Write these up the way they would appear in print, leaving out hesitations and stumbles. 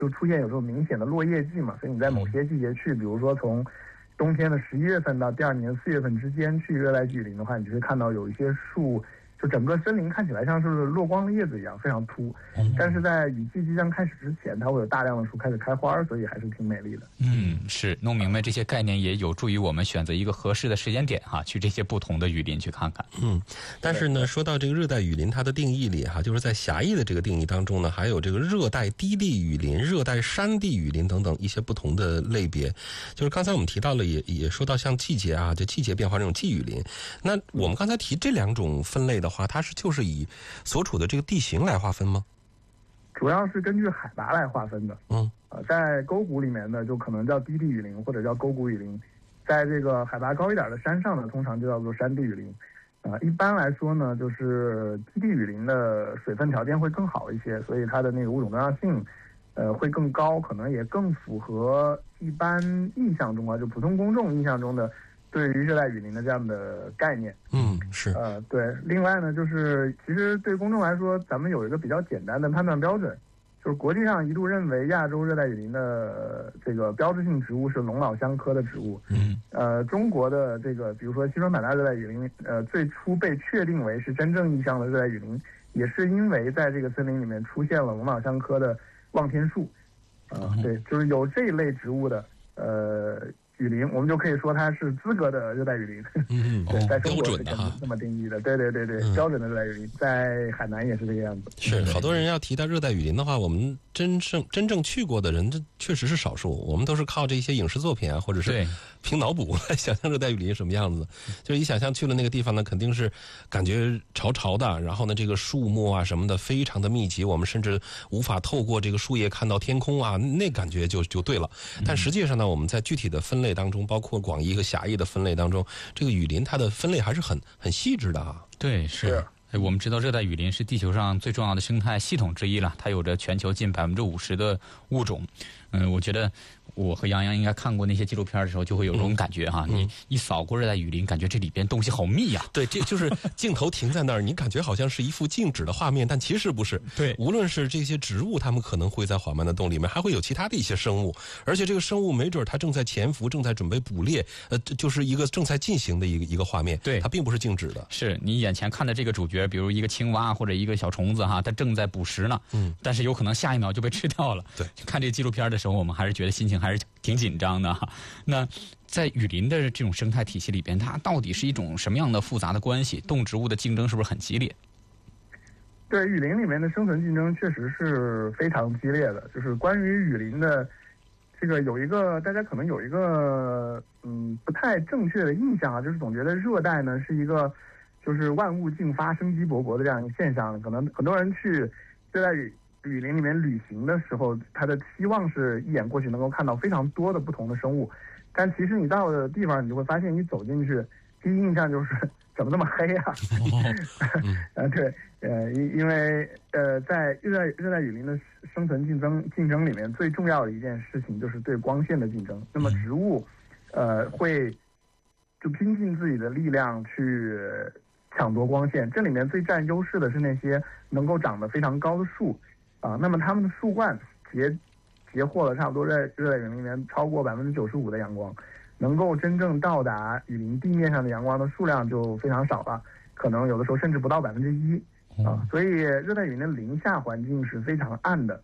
就出现有这种明显的落叶季嘛，所以你在某些季节去，比如说从冬天的11月份到第二年4月份之间去热带雨林的话，你就会看到有一些树，就整个森林看起来像是落光的叶子一样，非常秃。但是在雨季即将开始之前，它会有大量的树开始开花，所以还是挺美丽的。 是弄明白这些概念，也有助于我们选择一个合适的时间点去这些不同的雨林去看看。 但是呢，说到这个热带雨林，它的定义里就是在狭义的这个定义当中呢，还有这个热带低地雨林、热带山地雨林等等一些不同的类别。就是刚才我们提到了，也说到像季节就季节变化这种季雨林。那我们刚才提这两种分类的话，它就是以所处的这个地形来划分吗？ 主要是根据海拔来划分的。在沟谷里面呢，就可能叫低地雨林或者叫沟谷雨林；在这个海拔高一点的山上呢，通常就叫做山地雨林。一般来说呢，就是低地雨林的水分条件会更好一些，所以它的那个物种多样性，会更高，可能也更符合一般印象中就普通公众印象中的对于热带雨林的这样的概念。 是。 对。另外呢，就是其实对公众来说，咱们有一个比较简单的判断标准，就是国际上一度认为亚洲热带雨林的这个标志性植物是龙脑香科的植物。中国的这个，比如说西双版纳热带雨林，最初被确定为是真正意义上的热带雨林，也是因为在这个森林里面出现了龙脑香科的望天树。对，就是有这一类植物的雨林，我们就可以说它是资格的热带雨林。对，在中国是这么定义的。对，标准的热带雨林，在海南也是这个样子。 是，好多人要提到热带雨林的话，我们真正去过的人，这确实是少数。我们都是靠这些影视作品或者是凭脑补来想象热带雨林什么样子。就是一想象去了那个地方呢，肯定是感觉潮潮的，然后呢，这个树木什么的非常的密集，我们甚至无法透过这个树叶看到天空那感觉就对了。但实际上呢，我们在具体的分类当中，包括广义和狭义的分类当中，这个雨林它的分类还是很细致的。 对，是。我们知道热带雨林是地球上最重要的生态系统之一了，它有着全球近50%的物种。我觉得我和杨洋应该看过那些纪录片的时候，就会有这种感觉你一扫过热带雨林，感觉这里边东西好密呀。 对，这就是镜头停在那儿，你感觉好像是一幅静止的画面，但其实不是。 对， 无论是这些植物，它们可能会在缓慢的动里面，还会有其他的一些生物，而且这个生物没准它正在潜伏，正在准备捕猎，就是一个正在进行的一个画面。 对， 它并不是静止的。 是你眼前看的这个主角，比如一个青蛙或者一个小虫子它正在捕食呢。但是有可能下一秒就被吃掉了。 对， 看这个纪录片的时候，我们还是觉得心情还是挺紧张的。那在雨林的这种生态体系里边，它到底是一种什么样的复杂的关系？动植物的竞争是不是很激烈？ 对，雨林里面的生存竞争确实是非常激烈的。就是关于雨林的这个，大家可能有一个不太正确的印象就是总觉得热带呢是一个就是万物竞发、生机勃勃的这样一个现象。可能很多人去热带雨林里面旅行的时候，他的期望是一眼过去能够看到非常多的不同的生物，但其实你到的地方，你就会发现，你走进去，第一印象就是怎么那么黑啊？对，因为在热带雨林的生存竞争里面，最重要的一件事情就是对光线的竞争。那么植物，会就拼尽自己的力量去抢夺光线。这里面最占优势的是那些能够长得非常高的树。那么它们的树冠截获了差不多在热带雨林里面超过95%的阳光，能够真正到达雨林地面上的阳光的数量就非常少了，可能有的时候甚至不到1%。所以热带雨林的林下环境是非常暗的。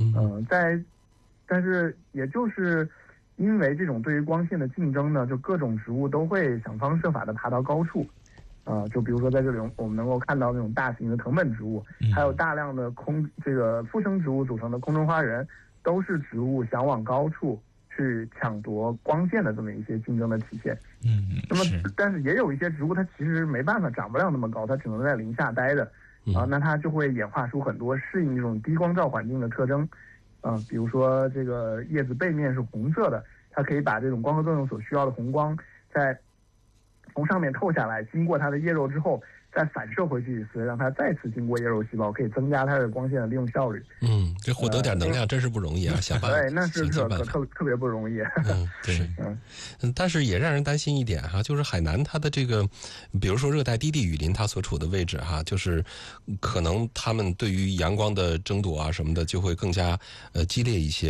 但是也就是因为这种对于光线的竞争呢，就各种植物都会想方设法的爬到高处。就比如说在这里我们能够看到那种大型的藤本植物，还有大量的这个附生植物组成的空中花园，都是植物想往高处去抢夺光线的这么一些竞争的体现。那么但是也有一些植物它其实没办法长不了那么高，它只能在林下待着。那它就会演化出很多适应这种低光照环境的特征。比如说这个叶子背面是红色的，它可以把这种光合作用所需要的红光从上面透下来，经过它的叶肉之后， 再反射回去一次，让它再次经过叶肉细胞，可以增加它的光线的利用效率。 这获得点能量真是不容易啊！想办法， 对，那是特别不容易。 对，但是也让人担心一点哈，就是海南它的这个，比如说热带低地雨林它所处的位置哈，就是可能他们对于阳光的争夺啊什么的就会更加激烈一些。